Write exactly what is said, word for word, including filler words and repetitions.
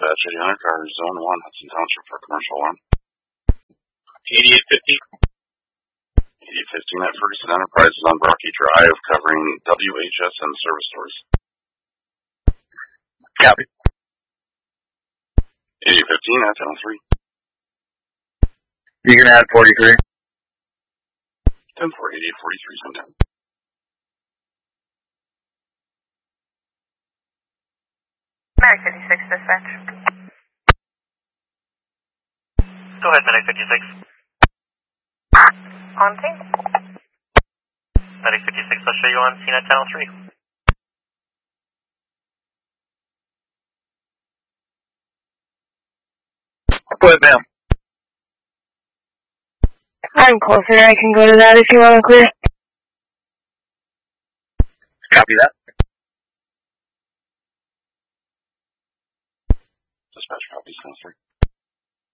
Dispatch eighty hundred, car zone one, Hudson Township for commercial alarm. eighty-eight fifty. eighty-eight fifteen at Ferguson Enterprises on Brocky Drive, covering W H S and service stores. Copy. eighty-eight fifteen at ten oh three. You can add forty-three. ten four, eighty-eight forty-three sometime. Medic fifty-six dispatch. Go ahead, Medic fifty-six. On scene. Medic fifty-six, I'll show you on scene at ten oh three. Go ahead, ma'am. I'm closer. I can go to that if you want to clear. Copy that. Dispatch copies, ten three.